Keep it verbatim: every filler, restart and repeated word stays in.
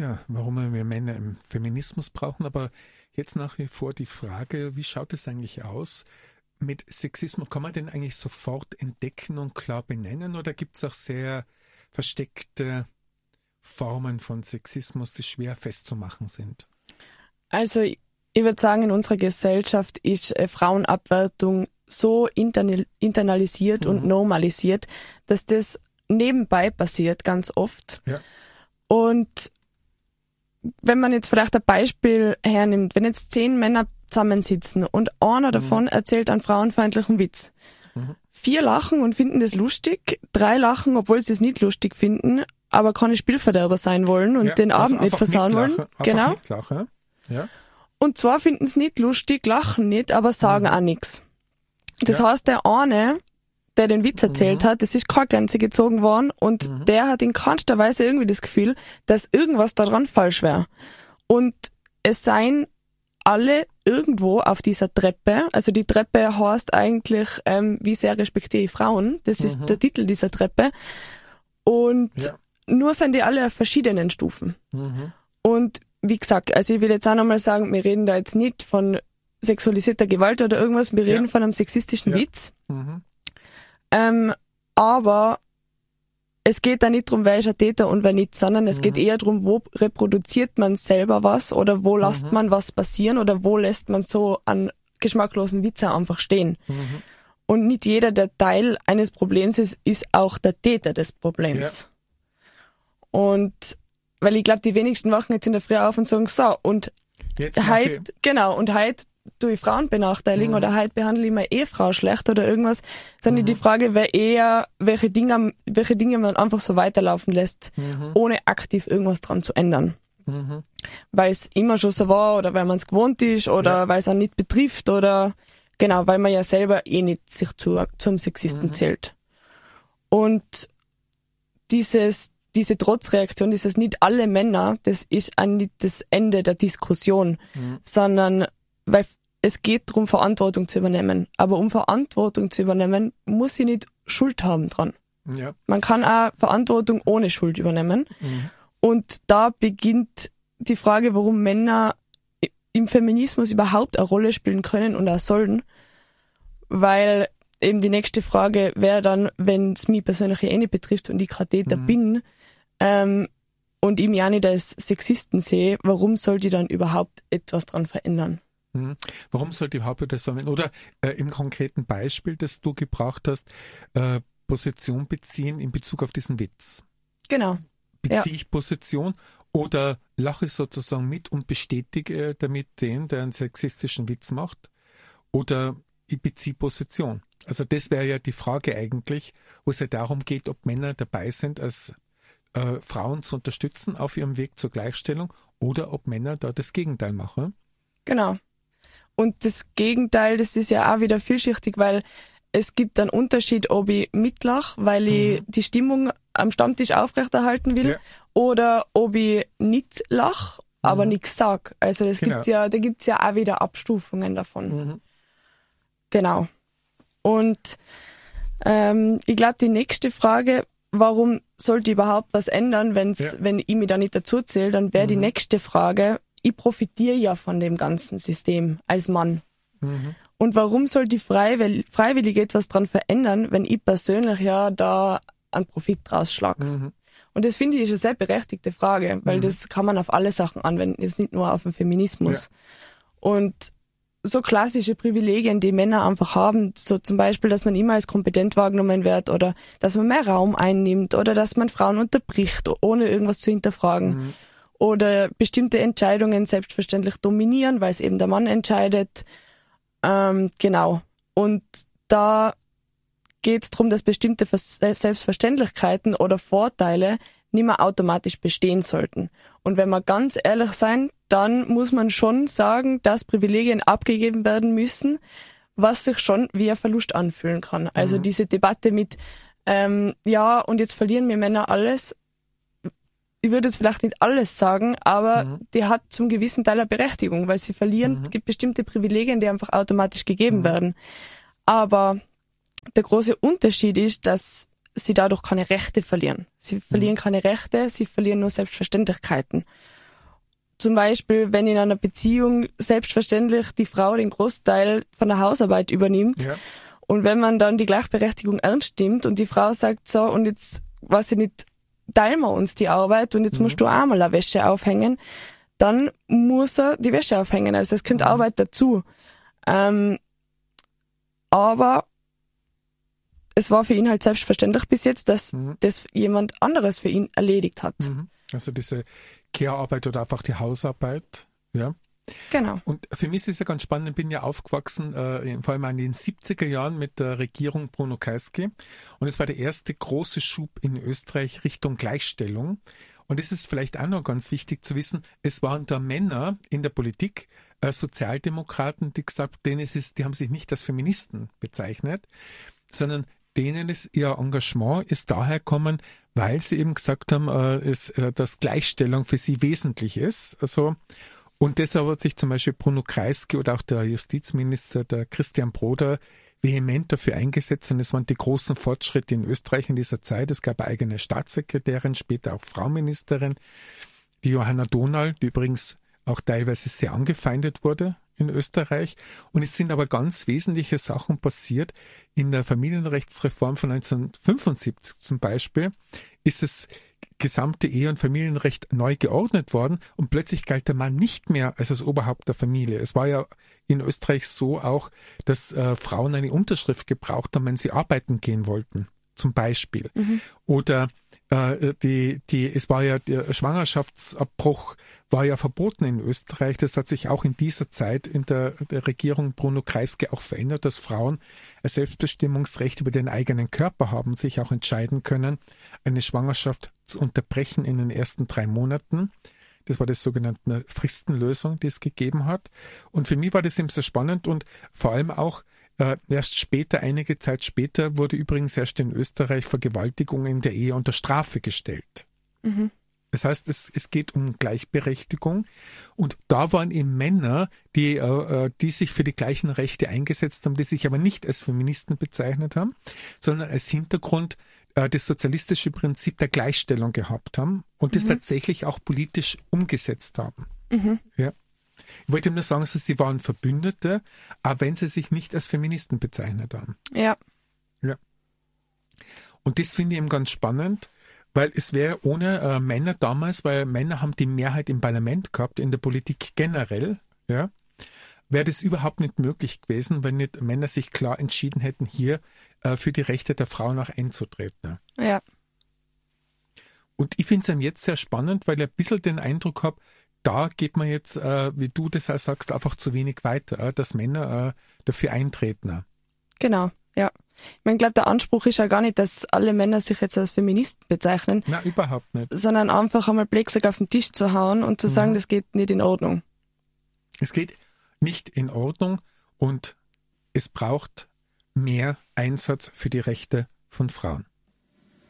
ja, warum wir Männer im Feminismus brauchen, aber jetzt nach wie vor die Frage, wie schaut es eigentlich aus mit Sexismus? Kann man den eigentlich sofort entdecken und klar benennen oder gibt es auch sehr versteckte Formen von Sexismus, die schwer festzumachen sind? Also ich würde sagen, in unserer Gesellschaft ist äh, Frauenabwertung so internal- internalisiert mhm. und normalisiert, dass das nebenbei passiert, ganz oft. Ja. Und wenn man jetzt vielleicht ein Beispiel hernimmt, wenn jetzt zehn Männer zusammensitzen und einer mhm. davon erzählt einen frauenfeindlichen Witz. Mhm. Vier lachen und finden das lustig, drei lachen, obwohl sie es nicht lustig finden, aber keine Spielverderber sein wollen und ja, den also Abend nicht versauen wollen. Genau. Mitlachen. Ja. Und zwar finden es nicht lustig, lachen nicht, aber sagen mhm. auch nichts. Das ja. heißt, der eine, der den Witz erzählt mhm. hat, das ist keine Grenze gezogen worden und mhm. der hat in keinster Weise irgendwie das Gefühl, dass irgendwas daran falsch wäre. Und es seien alle irgendwo auf dieser Treppe, also die Treppe heißt eigentlich, ähm, wie sehr respektiere ich Frauen, das ist mhm. der Titel dieser Treppe. Und ja. nur sind die alle auf verschiedenen Stufen. Mhm. Und wie gesagt, also ich will jetzt auch nochmal sagen, wir reden da jetzt nicht von sexualisierter Gewalt oder irgendwas, wir reden ja. von einem sexistischen ja. Witz. Mhm. Ähm, aber es geht da nicht darum, wer ist ein Täter und wer nicht, sondern es mhm. geht eher darum, wo reproduziert man selber was oder wo lässt mhm. man was passieren oder wo lässt man so einen geschmacklosen Witz einfach stehen. Mhm. Und nicht jeder, der Teil eines Problems ist, ist auch der Täter des Problems. Ja. Und weil ich glaube, die wenigsten wachen jetzt in der Früh auf und sagen, so, und heute, genau, und heute tue ich Frauen benachteiligen mhm. oder heute behandle ich meine Ehefrau schlecht oder irgendwas, sondern mhm. die Frage wäre eher, welche Dinge, welche Dinge man einfach so weiterlaufen lässt, mhm. ohne aktiv irgendwas dran zu ändern. Mhm. Weil es immer schon so war oder weil man es gewohnt ist oder ja. weil es einen nicht betrifft oder genau, weil man ja selber eh nicht sich zu, zum Sexisten mhm. zählt. Und dieses diese Trotzreaktion, dieses nicht alle Männer, das ist auch nicht das Ende der Diskussion, mhm. sondern weil es geht darum, Verantwortung zu übernehmen. Aber um Verantwortung zu übernehmen, muss ich nicht Schuld haben dran. Ja. Man kann auch Verantwortung ohne Schuld übernehmen. Mhm. Und da beginnt die Frage, warum Männer im Feminismus überhaupt eine Rolle spielen können und auch sollen. Weil eben die nächste Frage wäre dann, wenn es mich persönlich eh nicht betrifft und ich kein Täter mhm. bin, Ähm, und ich mich auch nicht als Sexisten sehe, warum sollte ich dann überhaupt etwas dran verändern? Mhm. Warum sollte ich überhaupt etwas verändern? Oder äh, im konkreten Beispiel, das du gebracht hast, äh, Position beziehen in Bezug auf diesen Witz. Genau. Beziehe ja. ich Position oder lache ich sozusagen mit und bestätige damit den, der einen sexistischen Witz macht? Oder ich beziehe Position. Also das wäre ja die Frage eigentlich, wo es ja darum geht, ob Männer dabei sind, als Äh, Frauen zu unterstützen auf ihrem Weg zur Gleichstellung oder ob Männer da das Gegenteil machen. Genau. Und das Gegenteil, das ist ja auch wieder vielschichtig, weil es gibt einen Unterschied, ob ich mitlache, weil ich mhm. die Stimmung am Stammtisch aufrechterhalten will, ja. oder ob ich nicht lache, aber mhm. nichts sage. Also es genau. gibt ja, da gibt es ja auch wieder Abstufungen davon. Mhm. Genau. Und ähm, ich glaube, die nächste Frage, warum sollte ich überhaupt was ändern, wenn's, ja. wenn ich mich da nicht dazu zähle, dann wäre mhm. die nächste Frage, ich profitiere ja von dem ganzen System als Mann. Mhm. Und warum sollte ich freiwillig, freiwillig etwas dran verändern, wenn ich persönlich ja da einen Profit draus schlage? Mhm. Und das finde ich ist eine sehr berechtigte Frage, weil mhm. das kann man auf alle Sachen anwenden, jetzt nicht nur auf den Feminismus. Ja. Und so klassische Privilegien, die Männer einfach haben, so zum Beispiel, dass man immer als kompetent wahrgenommen wird oder dass man mehr Raum einnimmt oder dass man Frauen unterbricht, ohne irgendwas zu hinterfragen. Mhm. Oder bestimmte Entscheidungen selbstverständlich dominieren, weil es eben der Mann entscheidet. Ähm, genau. Und da geht es darum, dass bestimmte Selbstverständlichkeiten oder Vorteile nicht mehr automatisch bestehen sollten. Und wenn wir ganz ehrlich sein, dann muss man schon sagen, dass Privilegien abgegeben werden müssen, was sich schon wie ein Verlust anfühlen kann. Also mhm. diese Debatte mit, ähm, ja, und jetzt verlieren wir Männer alles. Ich würde jetzt vielleicht nicht alles sagen, aber mhm. die hat zum gewissen Teil eine Berechtigung, weil sie verlieren, mhm. gibt bestimmte Privilegien, die einfach automatisch gegeben mhm. werden. Aber der große Unterschied ist, dass sie dadurch keine Rechte verlieren. Sie verlieren keine Rechte, sie verlieren nur Selbstverständlichkeiten. Zum Beispiel, wenn in einer Beziehung selbstverständlich die Frau den Großteil von der Hausarbeit übernimmt, Ja. und wenn man dann die Gleichberechtigung ernst nimmt und die Frau sagt, so, und jetzt, weiß ich nicht, teilen wir uns die Arbeit und jetzt Mhm. musst du auch mal eine Wäsche aufhängen, dann muss er die Wäsche aufhängen. Also es kommt Mhm. Arbeit dazu. Ähm, aber es war für ihn halt selbstverständlich bis jetzt, dass Mhm. das jemand anderes für ihn erledigt hat. Mhm. Also diese Care-Arbeit oder einfach die Hausarbeit, ja. Genau. Und für mich ist es ja ganz spannend, ich bin ja aufgewachsen, äh, vor allem in den siebziger Jahren mit der Regierung Bruno Kreisky. Und es war der erste große Schub in Österreich Richtung Gleichstellung. Und es ist vielleicht auch noch ganz wichtig zu wissen, es waren da Männer in der Politik, äh, Sozialdemokraten, die gesagt, denen ist es, die haben sich nicht als Feministen bezeichnet, sondern denen ist ihr Engagement ist daher gekommen, weil sie eben gesagt haben, äh, es, äh, dass Gleichstellung für sie wesentlich ist. Also und deshalb hat sich zum Beispiel Bruno Kreisky oder auch der Justizminister, der Christian Broder, vehement dafür eingesetzt. Und es waren die großen Fortschritte in Österreich in dieser Zeit. Es gab eine eigene Staatssekretärin, später auch Frauenministerin, die Johanna Dohnal, die übrigens auch teilweise sehr angefeindet wurde in Österreich. Und es sind aber ganz wesentliche Sachen passiert. In der Familienrechtsreform von neunzehnhundertfünfundsiebzig zum Beispiel ist das gesamte Ehe- und Familienrecht neu geordnet worden und plötzlich galt der Mann nicht mehr als das Oberhaupt der Familie. Es war ja in Österreich so auch, dass äh, Frauen eine Unterschrift gebraucht haben, wenn sie arbeiten gehen wollten, zum Beispiel. Mhm. Oder äh, die, die, es war ja, der Schwangerschaftsabbruch war ja verboten in Österreich. Das hat sich auch in dieser Zeit in der, der Regierung Bruno Kreisky auch verändert, dass Frauen ein Selbstbestimmungsrecht über den eigenen Körper haben, sich auch entscheiden können, eine Schwangerschaft zu unterbrechen in den ersten drei Monaten. Das war das sogenannte Fristenlösung, die es gegeben hat. Und für mich war das eben sehr spannend und vor allem auch äh, erst später, einige Zeit später, wurde übrigens erst in Österreich Vergewaltigung in der Ehe unter Strafe gestellt. Mhm. Das heißt, es, es geht um Gleichberechtigung und da waren eben Männer, die, äh, die sich für die gleichen Rechte eingesetzt haben, die sich aber nicht als Feministen bezeichnet haben, sondern als Hintergrund äh, das sozialistische Prinzip der Gleichstellung gehabt haben und das mhm. tatsächlich auch politisch umgesetzt haben. Mhm. Ja. Ich wollte nur sagen, dass sie waren Verbündete, aber wenn sie sich nicht als Feministen bezeichnet haben. Ja. Ja. Und das finde ich eben ganz spannend, weil es wäre ohne äh, Männer damals, weil Männer haben die Mehrheit im Parlament gehabt, in der Politik generell, ja, wäre das überhaupt nicht möglich gewesen, wenn nicht Männer sich klar entschieden hätten, hier äh, für die Rechte der Frauen auch einzutreten. Ja. Und ich finde es jetzt sehr spannend, weil ich ein bisschen den Eindruck habe, da geht man jetzt, äh, wie du das auch sagst, einfach zu wenig weiter, äh, dass Männer äh, dafür eintreten. Genau, ja. Ich meine, ich glaube, der Anspruch ist ja gar nicht, dass alle Männer sich jetzt als Feministen bezeichnen. Nein, überhaupt nicht. Sondern einfach einmal Blödsinn auf den Tisch zu hauen und zu sagen, mhm. das geht nicht in Ordnung. Es geht nicht in Ordnung und es braucht mehr Einsatz für die Rechte von Frauen.